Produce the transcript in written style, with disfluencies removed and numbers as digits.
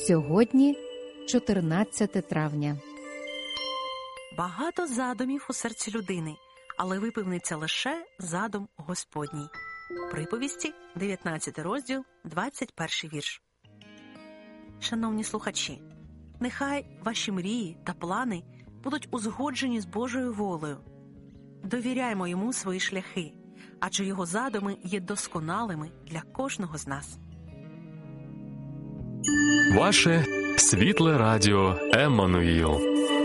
Сьогодні 14 травня. Багато задумів у серці людини, але виповниться лише задум Господній. Приповісті, 19 розділ, 21 вірш. Шановні слухачі, нехай ваші мрії та плани будуть узгоджені з Божою волею. Довіряймо йому свої шляхи, адже його задуми є досконалими для кожного з нас. Ваше світле радіо Еммануїл.